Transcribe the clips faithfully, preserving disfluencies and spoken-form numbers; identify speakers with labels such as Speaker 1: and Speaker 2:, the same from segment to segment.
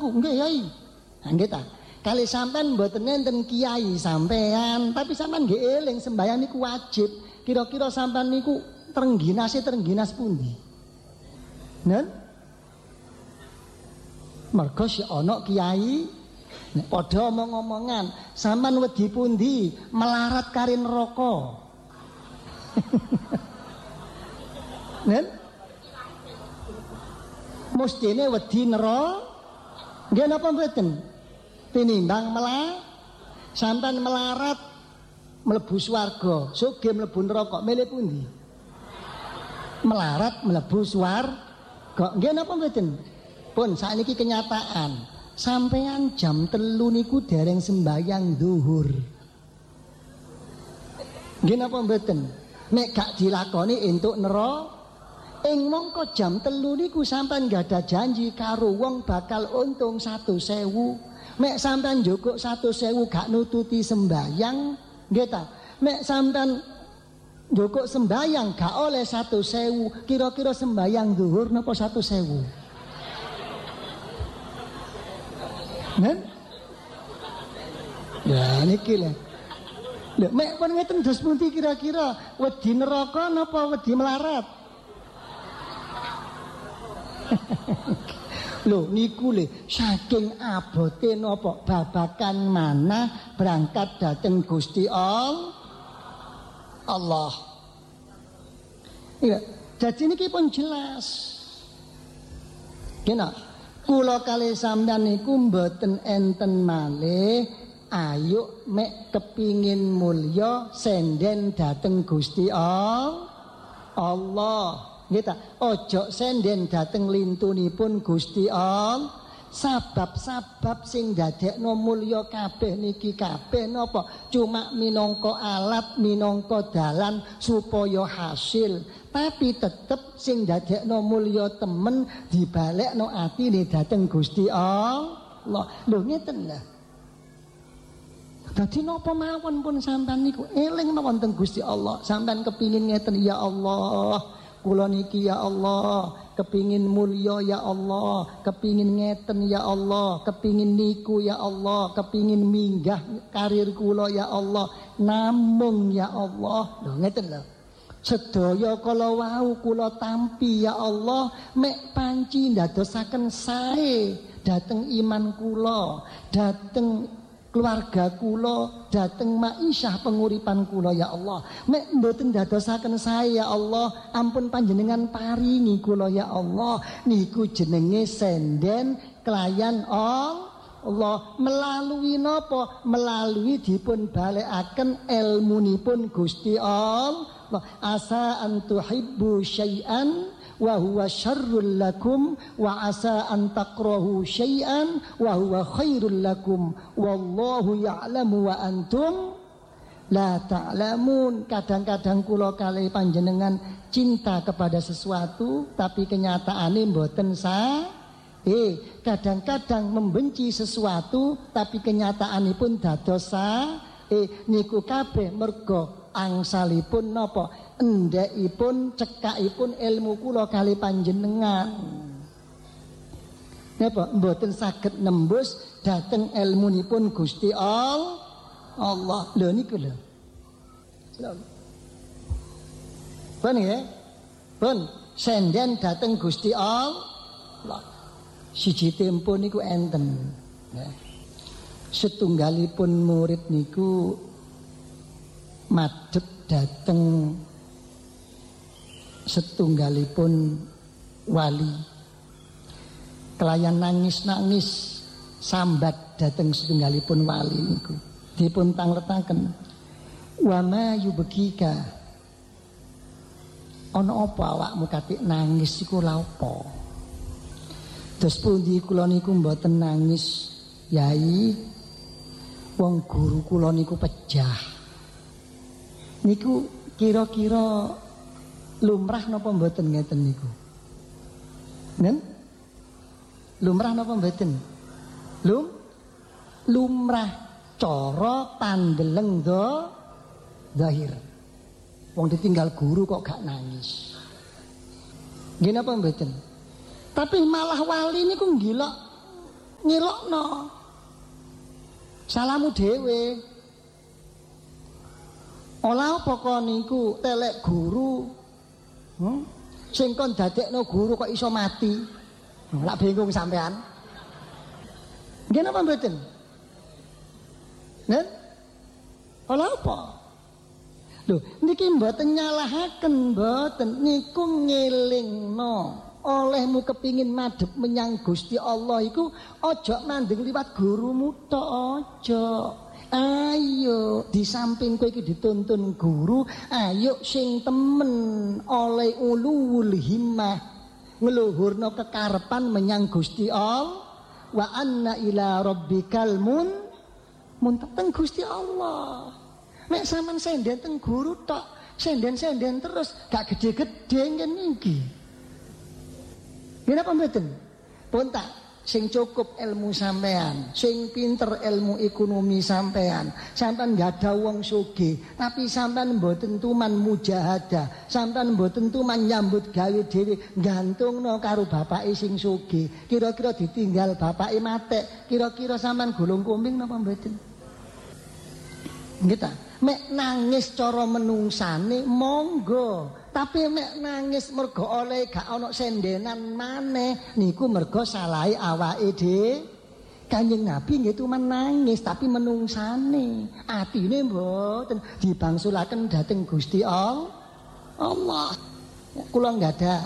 Speaker 1: niku nggih Yai. Ha nggih ta. Kali sampean mboten enten kiai sampean, tapi sampean nggih eling sembahyang niku wajib. Kira-kira sampean niku trengginase trengginas pundi? Nen? Mergo si ana kiai nek padha omong-omongan, sampean wedi pundi melarat kari neraka. Nen? Mestine wedi neraka. Nggih napa mboten? Tinimbang melah sampean melarat mlebu swarga, sugih mlebu neraka, milih pundi? Melarat mlebu swarga. Nggih napa mboten? Pun sakniki kenyataan. Sampean jam telu niku dereng sembahyang zuhur. Nggih napa mboten? Nek gak dilakoni entuk neraka. Ing mongko jam telu niku sampean gadah janji karo wong bakal untung satu sewu. Mek sampean njukuk satu sewu gak nututi sembahyang, nggih ta? Mek sampean njukuk sembahyang gak oleh satu sewu, kira-kira sembahyang zuhur napa satu sewu? Nen? Ya niki lho. Lho mek pun ngeten dos pundi kira-kira? Wedi neraka napa wedi melarat? Lho niku le saking abote napa babakan manah berangkat dateng Gusti Allah. Iya, jadi niki pun jelas. Kena kula kalih sampeyan niku mboten enten malih ayo mek kepingin mulya senden dateng Gusti Allah. Nggih ta, ojo senden dateng lintunipun Gusti Allah. Sabab-sabab sing dadekno mulya kabeh niki kabeh napa? Cuma minangka alat, minangka dalan supaya hasil. Tapi tetep sing dadekno mulya temen dibalekno atine dateng Gusti Allah. Lho ngeten lah. Dadi napa mawon pun sampean niku eling mawon teng Gusti Allah. Sampean kepingin ngeten ya Allah. Kula niki ya Allah, kepingin mulya ya Allah, kepingin ngeten ya Allah, kepingin niku ya Allah, kepingin minggah karir kula ya Allah, namung ya Allah. Lho ngeten lho. Sedaya kala wau kula tampi ya Allah, mek panci ndadosaken sae dhateng iman kula, dhateng keluarga kula, dateng ma'isyah penguripan kula ya Allah. Mek mboten dadosaken sae ya Allah, ampun panjenengan paringi kula ya Allah. Niku jenenge senden kelayan Allah. Melalui napa? Melalui dipun balekaken ilmunipun Gusti Allah. Asa an tuhibbu syai'an wa huwa syarrul lakum wa asa an takrahu syai'an wa huwa khairul lakum wallahu ya'lamu wa antum la ta'lamun. Kadang-kadang kula kalih panjenengan cinta kepada sesuatu tapi kenyataane mboten sah. Eh, kadang-kadang membenci sesuatu tapi kenyataanipun dados sah. Eh, niku kabeh mergo angsalipun napa? Endekipun cekakipun ilmu kula kali panjenengan. Napa mboten saged nembus dhateng ilmunipun Gusti Allah. Allah. Lho niku lho. Pun nggih? Pun senden dhateng Gusti Allah. Siji tempo niku enten. Setunggalipun murid niku madhep dhateng setunggalipun wali, kelayan nangis-nangis sambat dhateng setunggalipun wali niku dipun tangletaken, wa ma yubkika, ana apa awakmu katik nangis iku lha apa? Dos pundi kula niku mboten nangis Yai, wong guru kula niku pejah. Niku kira-kira lumrah napa mboten ngeten niku? Nen? Lumrah napa mboten? Lum lumrah cara pandeleng do zahir. Wong ditinggal guru kok gak nangis. Nggih napa mboten? Tapi malah wali niku nggilok ngilokno. Salamu dhewe. Ola apa kon niku telek guru. Hmm? Sing kon dadekno guru kok iso mati. Lak bingung sampean. Nggih napa mboten? Nen? Ola apa? Lho, niki mboten nyalahaken mboten niku ngelingno. Olehmu kepingin madhep menyang Gusti Allah iku aja mandeng liwat gurumu tok aja. Ayo di samping kowe iki dituntun guru, ayo sing temen oleh ulul himmah ngluhurno kekarepan menyang Gusti Allah. Wa anna ila rabbikal mun muntateng Gusti Allah. Nek sampean senden teng guru tok, senden-senden terus gak gede-gede ngene iki. Napa mboten? Pun tak sing cukup ilmu sampean, sing pinter ilmu ekonomi sampean, sampean gak ada wong sugih, tapi sampean mboten tuman mujahadah, sampean mboten tuman nyambut gawe dhewe, gantungno karo bapake sing sugih. Kira-kira ditinggal bapake matek, kira-kira sampean golong kumbing napa mboten? Nggih ta? Mek nangis cara menungsane monggo, tapi mek nangis mergo oleh gak ana sendenan maneh niku mergo salahe awake dhewe. Kanjeng Nabi nggih tuman nangis tapi menungsane, atine mboten dibangsulaken dhateng Gusti Allah. Kula nggak ada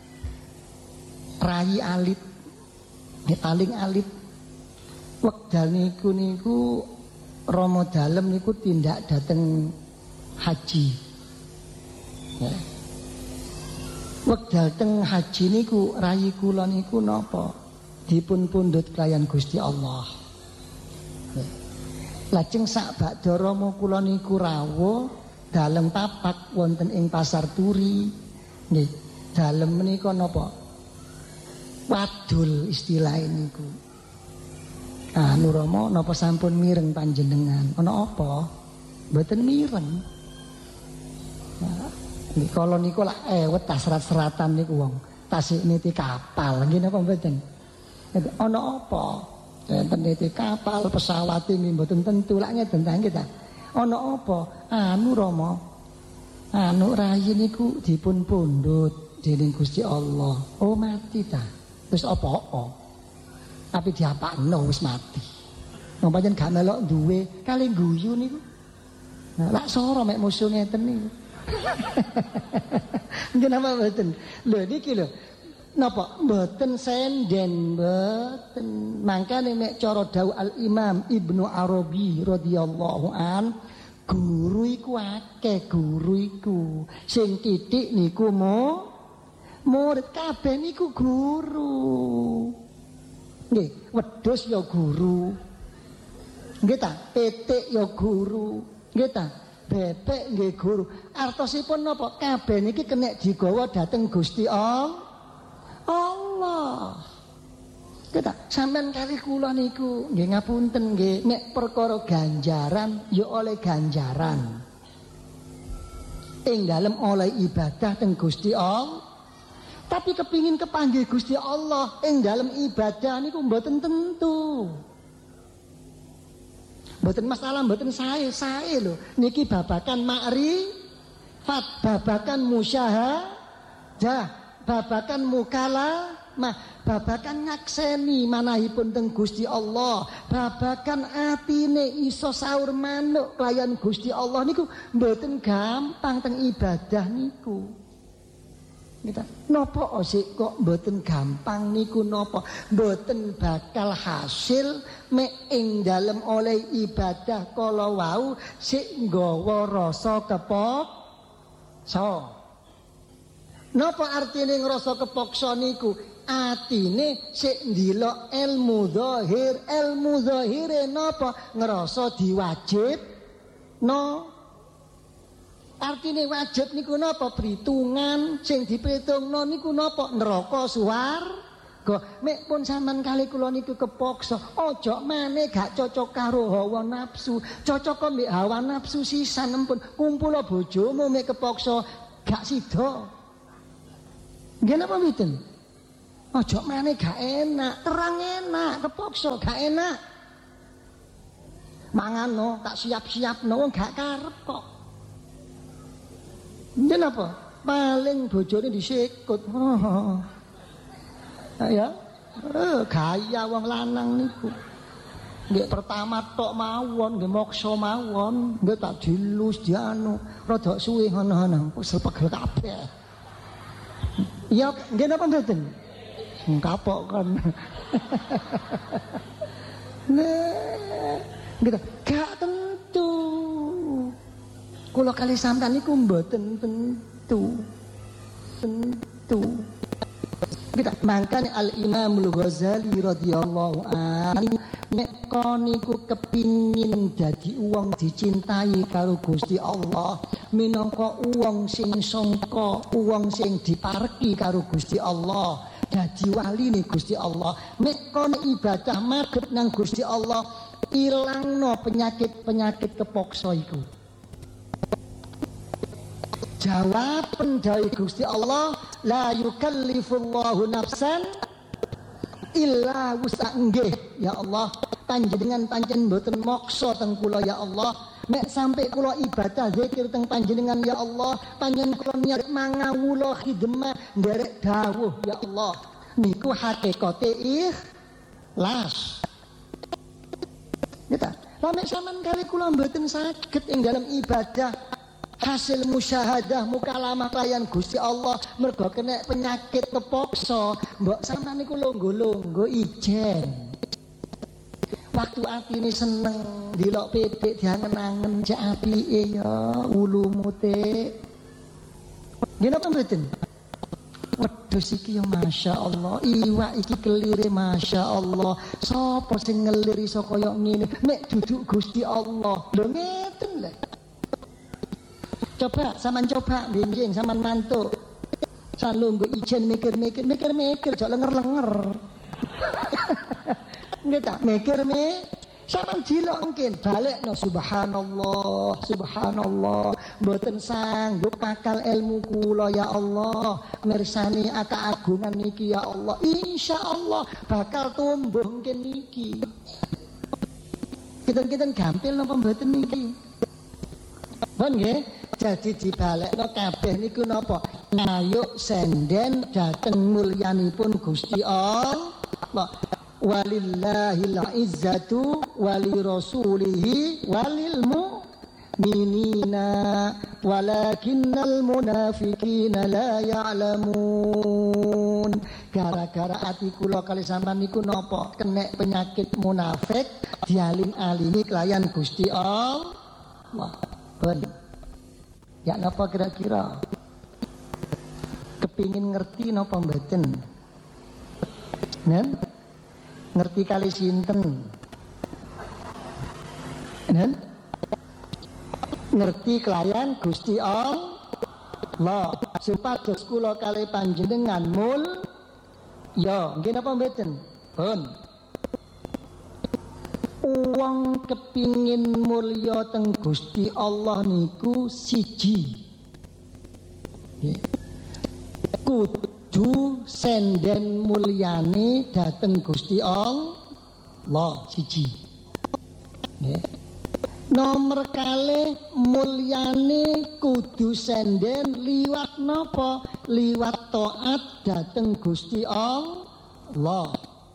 Speaker 1: rai alit, paling alit wekdal niku niku Romo dalem niku tindak dateng haji. Ya. Wekdal teng haji niku rayi kula niku napa? Dipun pundhut kaliyan Gusti Allah. Ya. Lajeng sak badha Rama kula niku rawuh dalem tapak wonten ing Pasar Turi. Nggih, dalem menika napa? Wadul istilah niku. Ah Nurama napa sampun mireng panjenengan? Ana apa? Mboten mireng. Nah, niki kala niku lak ewet serat-seratan niku wong. Tasik niti kapal. Nggih napa mboten? Ana apa? Enten niti kapal, pesawat ini mboten tentu lak ngeten ta nggih ta. Ana apa? Anu Rama. Anu rayi niku dipun pundhut dening Gusti Allah. Oh mati ta. Terus apa-apa? Tapi diapakno wis mati. Wong pancen gak melok duwe kali guyu niku. Nah, lak sora mek musuh ngeten niku. Nggih napa mboten? Lho niki lho. Napa mboten senden mboten. Mangkane mek cara dawuh Al Imam Ibnu Arabi radhiyallahu an, guru iku akeh guru iku. Sing titik niku mo murid kabeh niku guru. Nggih, wedhus ya guru. Nggih ta, pitik ya guru. Nggih ta, bebek nggih guru. Artosipun napa? Kabeh niki kena digawa dhateng Gusti Allah. Allah. Nggih ta, sampean kali kula niku nggih ngapunten nggih, nek perkara ganjaran ya oleh ganjaran. Ing dalem oleh ibadah teng Gusti Allah. Tapi kepingin kepanggih Gusti Allah ing dalam ibadah niku mboten tentu. Mboten masalah mboten sae, sae lho. Niki babakan ma'rifat, babakan musyahadah, babakan mukala, mah babakan nyakseni manahipun teng Gusti Allah, babakan atine iso saur manuk kelayan Gusti Allah niku mboten gampang teng ibadah niku. Kita nopo sik kok mboten gampang niku nopo? Mboten bakal hasil mek ing dalem oleh ibadah kala wau sik nggawa rasa kepaksa. Napa artine ngrasa kepaksa niku? Atine sik ndelok ilmu zahir, ilmu zahire napa? Ngrasa diwajib no. Artine wajib niku napa? Perhitungan sing dipretungno niku napa? Neraka swarga. Mek pun sampean kali kula niku kepaksa, aja maneh gak cocok karo hawa nafsu. Cocok kok mbek hawa nafsu sisan ampun. Kumpul bojomu mek kepaksa gak sida. Nggih napa mboten? Aja maneh gak enak, terang enak, kepaksa gak enak. Mangan no, tak siap-siap no, gak karep kok. Yen apa? Paling bojone disikut. Oh. Ya. Eh, gaya wong lanang niku. Nggih pertama tok mawon, nggih maksa mawon, nggih tak dilus dianu, rada suwe ngono-ngono, wis pegel kabeh. Ya, nggih napa mboten? Kapok kan. Nah, gitu. Gak tentu. Kula kali sampean niku mboten tentu. Tentu. Kita mangkane Al-Imamul Ghazali radhiyallahu anhu nek niku kepingin dadi wong dicintai karo Gusti Allah, minangka wong sing sangka, wong sing dipareki karo Gusti Allah, dadi waline Gusti Allah. Nek kono ibadah madhep nang Gusti Allah, ilangno penyakit-penyakit kepokso iku. Jawaban dari Gusti Allah, la yukallifullahu nafsan illa wus'anggih. Ya Allah, panjenengan pancen mboten moksa teng kula ya Allah. Nek sampai kula ibadah zikir teng panjenengan ya Allah, panjenengan kula niat mangawula khidmah nderek dawuh ya Allah. Niku hakikate ikhlas. Kita, nek sampean kali kula mboten saged ing dalam ibadah hasil musyahadah mukalamah kalian Gusti Allah mergo kena penyakit kepokso, mbok sampean niku longgo-longgo ijen. Waktu atine seneng ndelok pipik diangen-angen cek apike ya ulumute. Nggih napa mboten? Wedhus iki ya masyaallah, iwak iki kelire masyaallah. Sapa sing ngelir iso kaya ngene? Nek duduk Gusti Allah. Lho ngeten lho. Coba, saman coba, benjing, saman mantuk. Salunggo ijen mikir-mikir, mikir-mikir, jok lenger-lenger. Nggih tak mikir me, saman dilok mungkin balik no subhanallah, subhanallah. Mboten sanggup akal ilmu kula ya Allah. Mirsani keagungan niki ya Allah. Insyaallah bakal tumbuh mungkin niki. Kita-kita gampil napa mboten niki? Pun nggih? Jadi dibalekno kabeh niku napa? Ngayuk senden dhateng mulyanipun Gusti Allah. Walillahil izzatu wali rasulihi walil mu'minina walakinnal munafiqina la ya'lamun. Gara-gara ati kula kali sampean niku napa? Kenek penyakit munafik dialing-alingi kelayan Gusti Allah. Ben ya napa kira-kira? Kepingin ngerti napa mboten? Nen? Ngerti kali sinten? Nen? Ngerti kelayan Gusti Allah. Supados kula kali panjenengan mul ya, nggih napa mboten? Pun. Uang kepingin mulya teng Gusti Allah niku siji. Kudu senden mulyane dateng Gusti Allah siji. Nomor kalih mulyane kudu senden liwat napa? Liwat taat dateng Gusti Allah.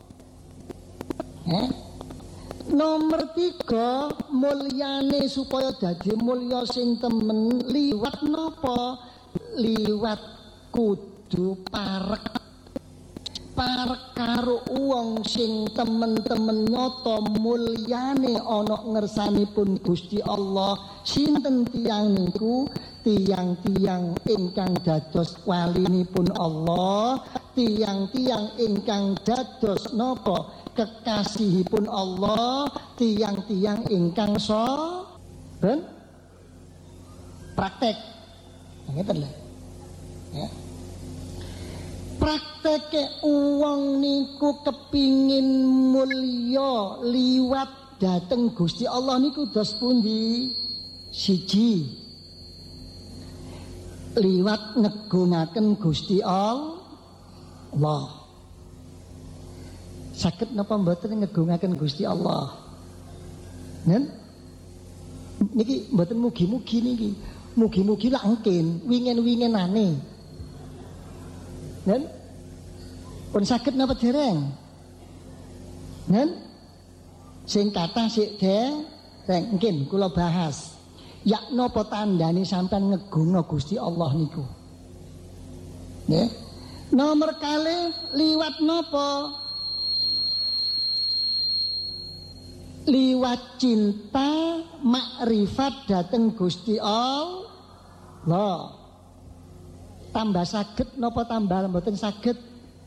Speaker 1: Eh? Nomor tiga mulyane supaya dadi mulya sing temen liwat napa? Liwat kudu parek parek karo wong sing temen-temen nyata mulyane ana ngersanipun Gusti Allah. Sinten tiyang niku? Tiang-tiang ingkang dados walinipun Allah, tiang-tiang ingkang dados napa? Kekasihipun Allah, tiang-tiang ingkang saben praktek. Ngeten lho. Ya. Prakteke uang niku kepingin mulya liwat dateng Gusti Allah niku dos pundi? Siji, liwat ngegungaken Gusti Allah. Saged napa mboten ngegungaken Gusti Allah? Nen? Niki mboten mugi-mugi niki. Mugi-mugi langkin, wingen-wingenane. Nen? Pun saged napa dereng? Nen? Sing kathah sik dereng nggih kula bahas. Ya napa tandane sampean ngegunga Gusti Allah niku? Nggih. Nomor kalih liwat napa? Liwat cinta makrifat dhateng Gusti Allah. Tambah saged napa tambah mboten saged?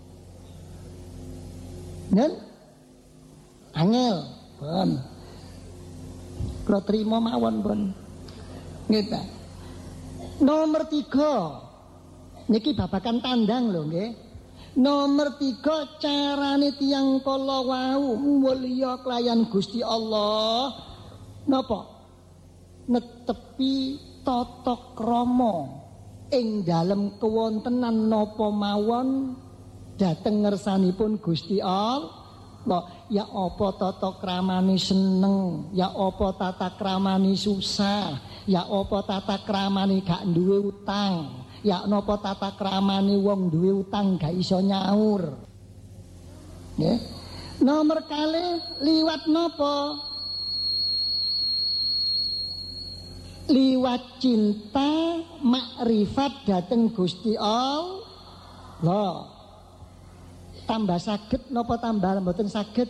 Speaker 1: Nen? Angel, pun. Kula trima mawon pun. Nggih. Nomor tiga. Niki babakan tandang lho nggih. Nomor tiga carane tiyang kala wau mulya kelayan Gusti Allah napa? Netepi tata krama ing dalem kewontenan napa mawon dhateng ngersanipun Gusti Allah. Ya apa tata kramane seneng, ya apa tata kramane susah, ya apa tata kramane gak duwe utang, ya napa tata kramane wong duwe utang gak iso nyaur. Nggih. Nomor kalih liwat napa? Liwat cinta makrifat dhateng Gusti Allah. Tambah saged napa tambah mboten saged?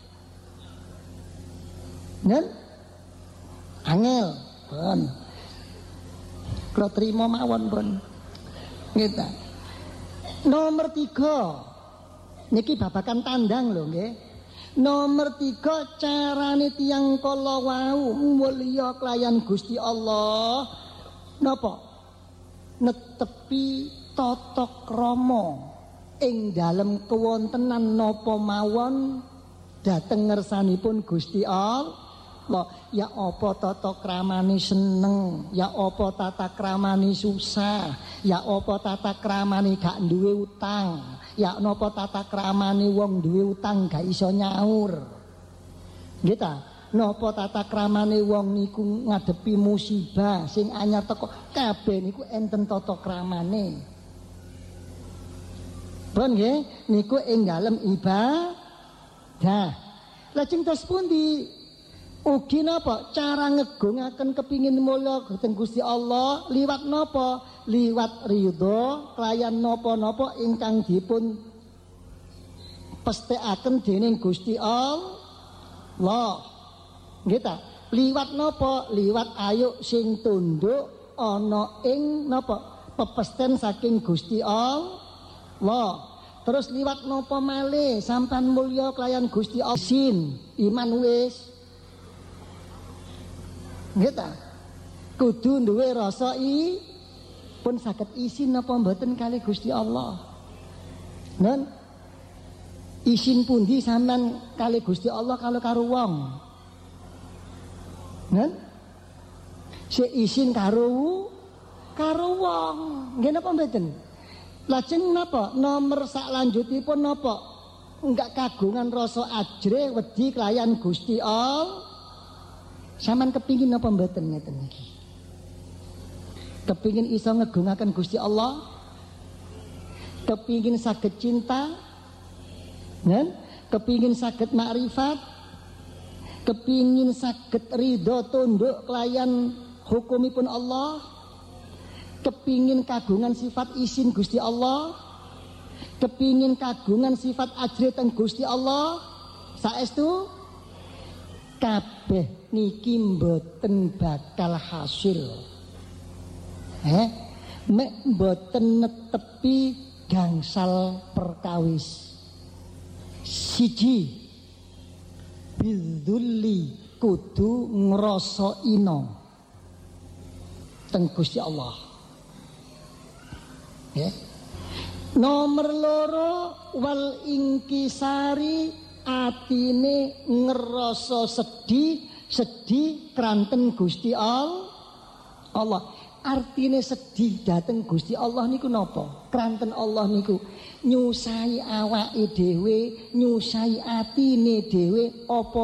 Speaker 1: Nen? Angel, pun. Kula trima mawon pun. Nggih ta. Nomor tiga. Niki babakan tandang lho nggih. Nomor tiga carane tiyang kala wau mulya kelayan Gusti Allah napa? Netepi tata krama ing dalem kewontenan napa mawon dhateng ngersanipun Gusti Allah. Ya apa tata kramane seneng, ya apa tata kramane susah, ya apa tata kramane gak duwe utang, ya napa tata kramane wong duwe utang gak iso nyaur. Nggih ta? Napa tata kramane wong niku ngadepi musibah sing anyar teko, kabeh niku enten tata kramane. Pun nggih niku ing dalem ibadah. Lajeng tos pundi? Ugi napa cara ngegungaken kepingin mulya dhateng Gusti Allah liwat napa? Liwat ridho kelayan napa-napa ingkang dipun pestekaken dening Gusti Allah. Nggih ta? Liwat napa? Liwat ayo sing tunduk ana ing napa? Pepesten saking Gusti Allah. Wah, terus liwat nopo malih sampan mulya kelayan Gusti Allah sin iman wis. Nggih ta? Kudu duwe rasa i pun saged isin napa mboten kali Gusti Allah. Nen isin pundi sampean kali Gusti Allah kalau karo wong? Nen sik isin karo karo wong. Nggih napa mboten? Lajeng napa? Nomor sak lanjutipun napa? Enggak kagungan rasa ajre wedi kelayan Gusti Allah. Sampeyan kepingin napa mboten ngeten iki? Kepingin iso ngegungaken Gusti Allah? Kepingin saged cinta? Nen? Kepingin saged makrifat? Kepingin saged ridho tunduk kelayan hukumipun Allah? Kepingin kagungan sifat isin Gusti Allah, kepingin kagungan sifat ajre teng Gusti Allah, saestu kabeh niki mboten bakal hasil. Eh, mek mboten netepi gangsal perkawis. Siji bidzulli kudu ngrasa ina teng Gusti Allah. Ya. Nomor loro wal ingkisari atine ngerasa sedih, sedih kranten Gusti Allah. artine sedih dateng Gusti Allah niku napa? Kranten Allah niku nyusai awake dhewe, nyusai atine dhewe apa